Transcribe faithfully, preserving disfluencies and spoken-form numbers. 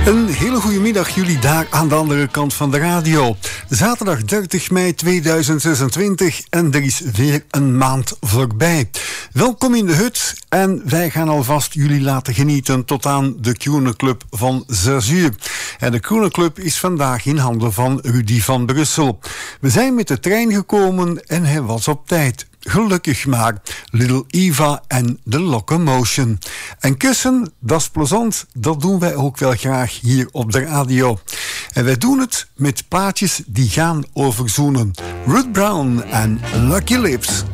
Een hele goede middag jullie daar aan de andere kant van de radio. Zaterdag dertig mei tweeduizend zesentwintig en er is weer een maand voorbij. Welkom in de hut en wij gaan alvast jullie laten genieten tot aan de Kroenen Club van zes uur. En de Kroenen Club is vandaag in handen van Rudy van Brussel. We zijn met de trein gekomen en hij was op tijd. Gelukkig maar, Little Eva en The Locomotion. En kussen, dat is plezant, dat doen wij ook wel graag hier op de radio. En wij doen het met plaatjes die gaan over zoenen. Ruth Brown en Lucky Lips.